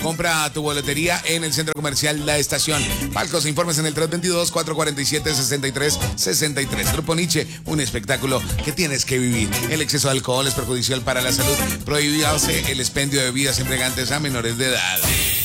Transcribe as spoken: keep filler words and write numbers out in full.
Compra tu boletería en el Centro Comercial La Estación. Palcos e informes en el tres dos dos, cuatro cuatro siete, seis tres seis tres. Grupo Nietzsche, un espectáculo que tienes que vivir. El exceso de alcohol es perjudicial para la salud. Prohibirse el expendio de bebidas embriagantes a menores de edad.